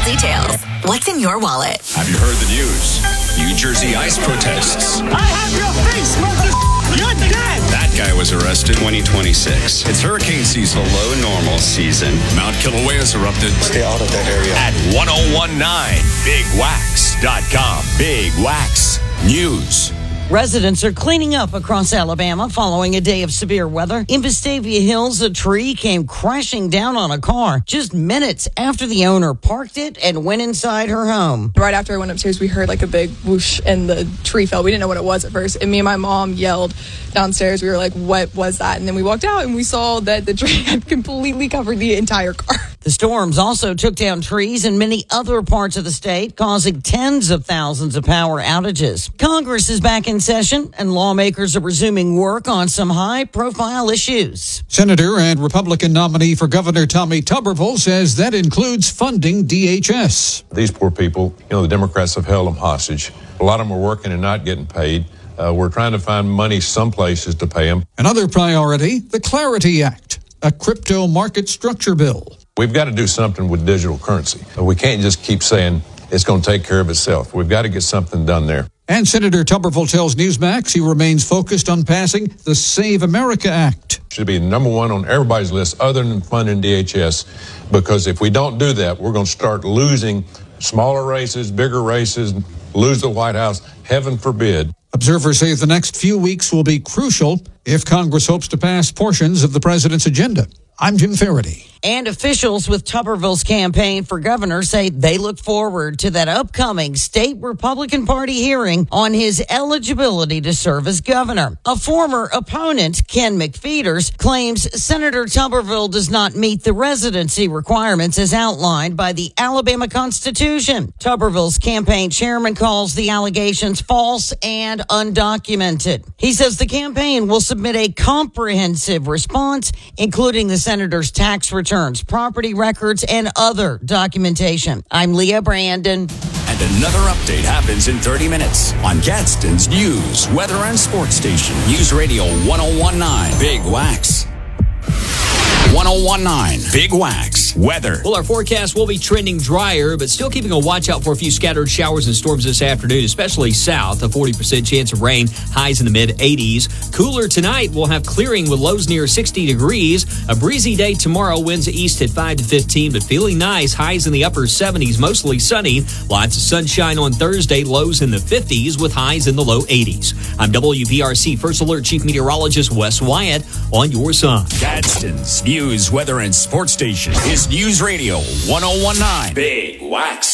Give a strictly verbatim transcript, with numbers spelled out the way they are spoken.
details. What's in your wallet? Have you heard the news? New Jersey ICE protests. I have your face, mother. You're dead. That guy was arrested twenty twenty-six. It's hurricane season, below normal season. Mount Kilauea's erupted. Stay out of that area. At ten nineteen big wax dot com. Big Wax News. Residents are cleaning up across Alabama following a day of severe weather. In Vestavia Hills, a tree came crashing down on a car just minutes after the owner parked it and went inside her home. Right after I went upstairs, we heard like a big whoosh and the tree fell. We didn't know what it was at first. And me and my mom yelled downstairs. We were like, what was that? And then we walked out and we saw that the tree had completely covered the entire car. The storms also took down trees in many other parts of the state, causing tens of thousands of power outages. Congress is back in session, and lawmakers are resuming work on some high-profile issues. Senator and Republican nominee for Governor Tommy Tuberville says that includes funding D H S. These poor people, you know, the Democrats have held them hostage. A lot of them are working and not getting paid. Uh, we're trying to find money some places to pay them. Another priority, the Clarity Act, a crypto market structure bill. We've got to do something with digital currency. We can't just keep saying it's going to take care of itself. We've got to get something done there. And Senator Tuberville tells Newsmax he remains focused on passing the Save America Act. Should be number one on everybody's list other than funding D H S, because if we don't do that, we're going to start losing smaller races, bigger races, lose the White House, heaven forbid. Observers say the next few weeks will be crucial if Congress hopes to pass portions of the president's agenda. I'm Jim Faraday. And officials with Tuberville's campaign for governor say they look forward to that upcoming state Republican Party hearing on his eligibility to serve as governor. A former opponent, Ken McFeeters, claims Senator Tuberville does not meet the residency requirements as outlined by the Alabama Constitution. Tuberville's campaign chairman calls the allegations false and undocumented. He says the campaign will submit a comprehensive response, including the senator's tax returns, property records, and other documentation. I'm Leah Brandon. And another update happens in thirty minutes on Gadsden's News, Weather, and Sports Station. News Radio ten nineteen Big Wax. ten nineteen Big Wax Weather. Well, our forecast will be trending drier, but still keeping a watch out for a few scattered showers and storms this afternoon, especially south. A forty percent chance of rain, highs in the mid eighties. Cooler tonight, we'll have clearing with lows near sixty degrees. A breezy day tomorrow, winds east at five to fifteen, but feeling nice. Highs in the upper seventies, mostly sunny. Lots of sunshine on Thursday, lows in the fifties with highs in the low eighties. I'm W P R C First Alert Chief Meteorologist Wes Wyatt on your side. Gadsden's News, Weather, and Sports Station is News Radio ten nineteen Big Wax.